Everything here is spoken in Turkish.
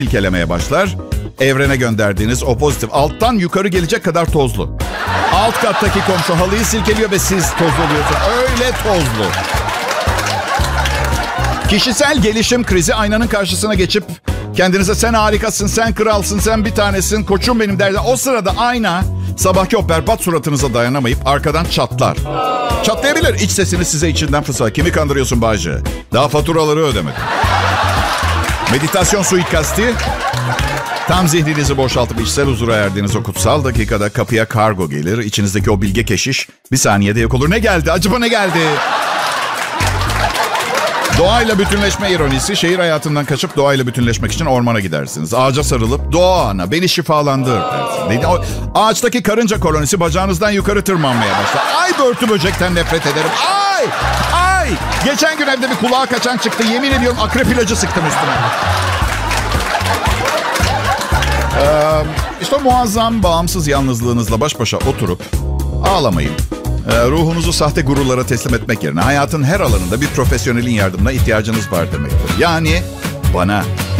silkelemeye başlar. Evrene gönderdiğiniz o pozitif alttan yukarı gelecek kadar tozlu. Alt kattaki komşu halıyı silkeliyor ve siz tozlu oluyorsunuz. Öyle tozlu. Kişisel gelişim krizi, aynanın karşısına geçip kendinize sen harikasın, sen kralsın, sen bir tanesin, koçum benim derdi. O sırada ayna sabahki o berbat suratınıza dayanamayıp arkadan çatlar. Çatlayabilir. İç sesini size içinden fısıldar. Kimi kandırıyorsun Bağcı? Daha faturaları ödemedim. Meditasyon suikasti. Tam zihninizi boşaltıp içsel huzura erdiğiniz o kutsal dakikada kapıya kargo gelir. İçinizdeki o bilge keşiş bir saniyede yok olur. Ne geldi? Acaba ne geldi? Doğayla bütünleşme ironisi. Şehir hayatından kaçıp doğayla bütünleşmek için ormana gidersiniz. Ağaca sarılıp doğa ana beni şifalandır dersiniz. Ağaçtaki karınca kolonisi bacağınızdan yukarı tırmanmaya başlar. Ay börtü böcekten nefret ederim. Ay! Ay! Geçen gün evde bir kulağa kaçan çıktı. Yemin ediyorum akrep ilacı sıktım üstüne. İşte muazzam bağımsız yalnızlığınızla baş başa oturup ağlamayın. Ruhunuzu sahte gururlara teslim etmek yerine hayatın her alanında bir profesyonelin yardımına ihtiyacınız var demektir. Yani bana.